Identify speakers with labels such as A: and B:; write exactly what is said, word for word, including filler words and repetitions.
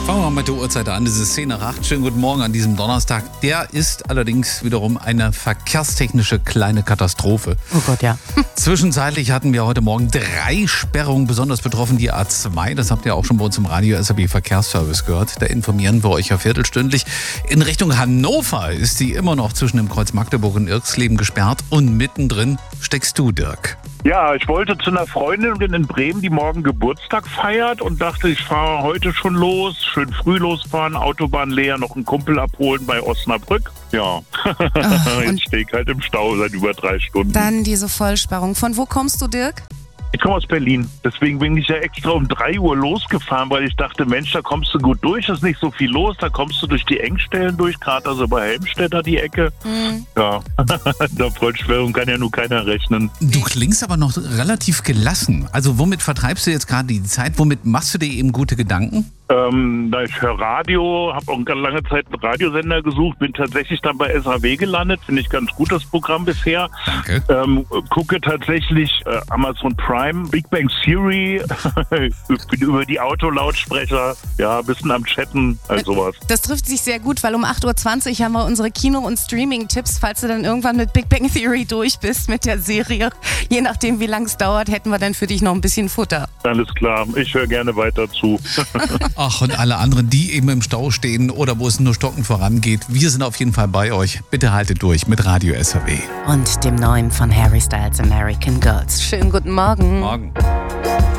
A: Fangen wir mal mit der Uhrzeit an. Das ist zehn nach acht. Schönen guten Morgen an diesem Donnerstag. Der ist allerdings wiederum eine verkehrstechnische kleine Katastrophe.
B: Oh Gott, ja.
A: Zwischenzeitlich hatten wir heute Morgen drei Sperrungen, besonders betroffen die A zwei. Das habt ihr auch schon bei uns im Radio S R B Verkehrsservice gehört. Da informieren wir euch ja viertelstündlich. In Richtung Hannover ist die immer noch zwischen dem Kreuz Magdeburg und Irxleben gesperrt. Und mittendrin steckst du, Dirk.
C: Ja, ich wollte zu einer Freundin in Bremen, die morgen Geburtstag feiert und dachte, ich fahre heute schon los, schön früh losfahren, Autobahn leer, noch einen Kumpel abholen bei Osnabrück. Ja,
B: Oh,
C: jetzt stehe ich halt im Stau seit über drei Stunden.
B: Dann diese Vollsperrung. Von wo kommst du, Dirk?
C: Ich komme aus Berlin, deswegen bin ich ja extra um drei Uhr losgefahren, weil ich dachte, Mensch, da kommst du gut durch, ist nicht so viel los, da kommst du durch die Engstellen durch, gerade also bei Helmstedter die Ecke. Mhm. Ja, der Vollsperrung kann ja nur keiner rechnen.
A: Du klingst aber noch relativ gelassen. Also womit vertreibst du jetzt gerade die Zeit? Womit machst du dir eben gute Gedanken?
C: Ähm, ich höre Radio, habe auch eine lange Zeit einen Radiosender gesucht, bin tatsächlich dann bei S R W gelandet, finde ich ganz gut das Programm bisher.
A: Danke.
C: Ähm, gucke tatsächlich äh, Amazon Prime, Big Bang Theory, bin über die Autolautsprecher, ja, ein bisschen am Chatten, also sowas.
B: Das trifft sich sehr gut, weil um acht Uhr zwanzig haben wir unsere Kino- und Streaming-Tipps. Falls du dann irgendwann mit Big Bang Theory durch bist mit der Serie, je nachdem wie lang es dauert, hätten wir dann für dich noch ein bisschen Futter.
C: Alles klar, ich höre gerne weiter zu.
A: Ach, und alle anderen, die eben im Stau stehen oder wo es nur stockend vorangeht, wir sind auf jeden Fall bei euch. Bitte haltet durch mit Radio S R W.
B: Und dem neuen von Harry Styles American Girls. Schönen guten Morgen.
A: Morgen.